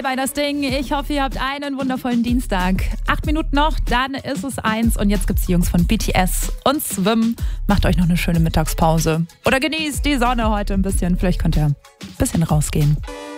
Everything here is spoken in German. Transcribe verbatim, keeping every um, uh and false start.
Bye bye das Ding. Ich hoffe, ihr habt einen wundervollen Dienstag. Acht Minuten noch, dann ist es eins und jetzt gibt's die Jungs von B T S und Swim. Macht euch noch eine schöne Mittagspause. Oder genießt die Sonne heute ein bisschen. Vielleicht könnt ihr ein bisschen rausgehen.